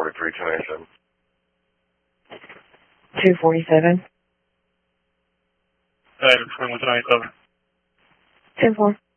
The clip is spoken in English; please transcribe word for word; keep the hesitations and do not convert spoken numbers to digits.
forty-three, two ninety-seven. two forty-seven. Item twenty-one, two ninety-seven. ten four.